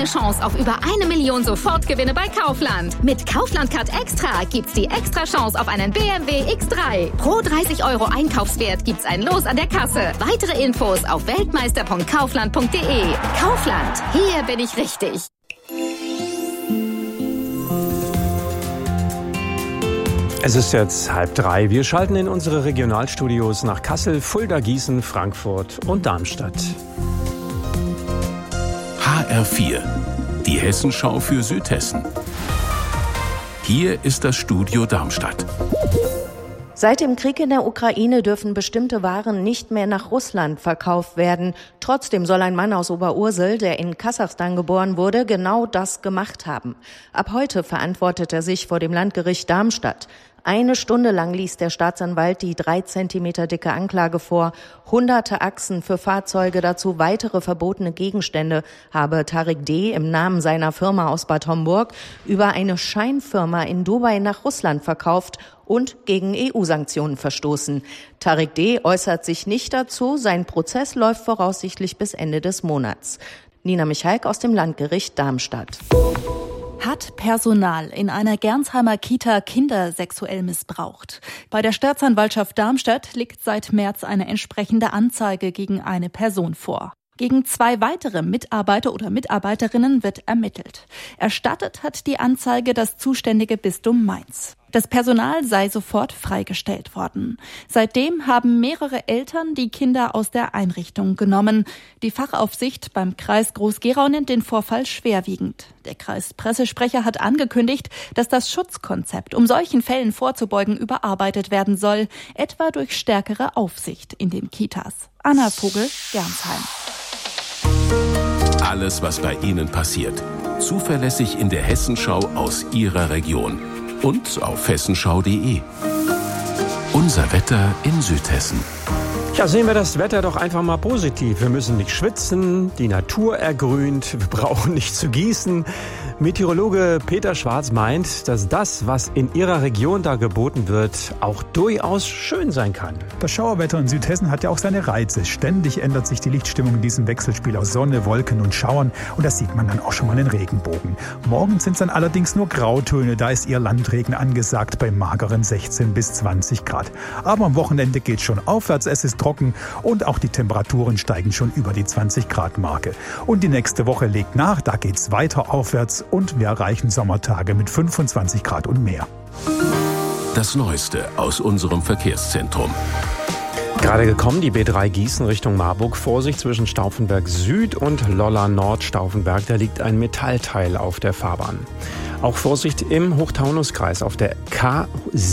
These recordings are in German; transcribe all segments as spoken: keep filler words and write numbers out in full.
deine Chance auf über eine Million Sofortgewinne bei Kaufland. Mit Kaufland Card Extra gibt's die extra Chance auf einen B M W X drei. Pro dreißig Euro Einkaufswert gibt's ein Los an der Kasse. Weitere Infos auf weltmeister punkt kaufland punkt de. Kaufland, hier bin ich richtig. Es ist jetzt halb drei. Wir schalten in unsere Regionalstudios nach Kassel, Fulda, Gießen, Frankfurt und Darmstadt. H R vier, die Hessenschau für Südhessen. Hier ist das Studio Darmstadt. Seit dem Krieg in der Ukraine dürfen bestimmte Waren nicht mehr nach Russland verkauft werden. Trotzdem soll ein Mann aus Oberursel, der in Kasachstan geboren wurde, genau das gemacht haben. Ab heute verantwortet er sich vor dem Landgericht Darmstadt. Eine Stunde lang ließ der Staatsanwalt die drei Zentimeter dicke Anklage vor. Hunderte Achsen für Fahrzeuge, dazu weitere verbotene Gegenstände habe Tarik D. im Namen seiner Firma aus Bad Homburg über eine Scheinfirma in Dubai nach Russland verkauft und gegen E U-Sanktionen verstoßen. Tarik D. äußert sich nicht dazu. Sein Prozess läuft voraussichtlich bis Ende des Monats. Nina Michalk aus dem Landgericht Darmstadt. Hat Personal in einer Gernsheimer Kita Kinder sexuell missbraucht? Bei der Staatsanwaltschaft Darmstadt liegt seit März eine entsprechende Anzeige gegen eine Person vor. Gegen zwei weitere Mitarbeiter oder Mitarbeiterinnen wird ermittelt. Erstattet hat die Anzeige das zuständige Bistum Mainz. Das Personal sei sofort freigestellt worden. Seitdem haben mehrere Eltern die Kinder aus der Einrichtung genommen. Die Fachaufsicht beim Kreis Groß-Gerau nennt den Vorfall schwerwiegend. Der Kreispressesprecher hat angekündigt, dass das Schutzkonzept, um solchen Fällen vorzubeugen, überarbeitet werden soll, etwa durch stärkere Aufsicht in den Kitas. Anna Vogel, Gernsheim. Alles, was bei Ihnen passiert, zuverlässig in der Hessenschau aus Ihrer Region. Und auf hessenschau punkt de. Unser Wetter in Südhessen. Ja, sehen wir das Wetter doch einfach mal positiv. Wir müssen nicht schwitzen, die Natur ergrünt, wir brauchen nicht zu gießen. Meteorologe Peter Schwarz meint, dass das, was in Ihrer Region da geboten wird, auch durchaus schön sein kann. Das Schauerwetter in Südhessen hat ja auch seine Reize. Ständig ändert sich die Lichtstimmung in diesem Wechselspiel aus Sonne, Wolken und Schauern. Und das sieht man dann auch schon mal in Regenbogen. Morgen sind es dann allerdings nur Grautöne. Da ist eher Landregen angesagt bei mageren sechzehn bis zwanzig Grad. Aber am Wochenende geht schon aufwärts. Es ist trocken und auch die Temperaturen steigen schon über die zwanzig Grad Marke. Und die nächste Woche legt nach. Da geht's weiter aufwärts. Und wir erreichen Sommertage mit fünfundzwanzig Grad und mehr. Das Neueste aus unserem Verkehrszentrum. Gerade gekommen, die B drei Gießen Richtung Marburg. Vorsicht zwischen Stauffenberg Süd und Lolla Nord Stauffenberg. Da liegt ein Metallteil auf der Fahrbahn. Auch Vorsicht im Hochtaunuskreis auf der K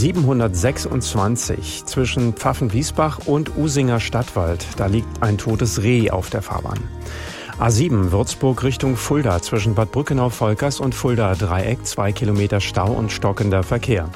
siebenhundertsechsundzwanzig zwischen Pfaffen-Wiesbach und Usinger Stadtwald. Da liegt ein totes Reh auf der Fahrbahn. A sieben Würzburg Richtung Fulda zwischen Bad Brückenau-Volkers und Fulda Dreieck, zwei Kilometer Stau und stockender Verkehr.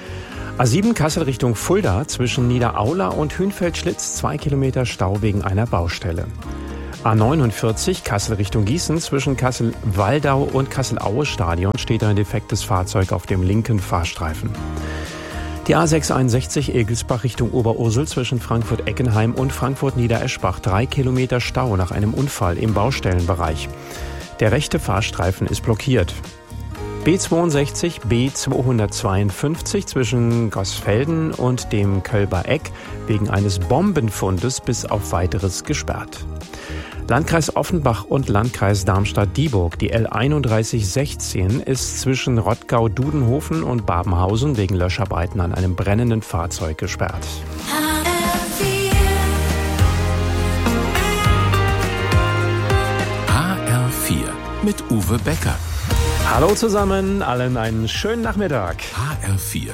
A sieben Kassel Richtung Fulda zwischen Niederaula und Hünfeld-Schlitz, zwei Kilometer Stau wegen einer Baustelle. A neunundvierzig Kassel Richtung Gießen zwischen Kassel-Waldau und Kassel-Aue-Stadion steht ein defektes Fahrzeug auf dem linken Fahrstreifen. Die A sechshunderteinundsechzig Egelsbach Richtung Oberursel zwischen Frankfurt-Eckenheim und Frankfurt-Niedereschbach. Drei Kilometer Stau nach einem Unfall im Baustellenbereich. Der rechte Fahrstreifen ist blockiert. B zweiundsechzig B zweihundertzweiundfünfzig zwischen Gosfelden und dem Kölber Eck wegen eines Bombenfundes bis auf weiteres gesperrt. Landkreis Offenbach und Landkreis Darmstadt-Dieburg. Die L einunddreißig sechzehn ist zwischen Rottgau-Dudenhofen und Babenhausen wegen Löscharbeiten an einem brennenden Fahrzeug gesperrt. H R vier mit Uwe Becker. Hallo zusammen, allen einen schönen Nachmittag. H R vier.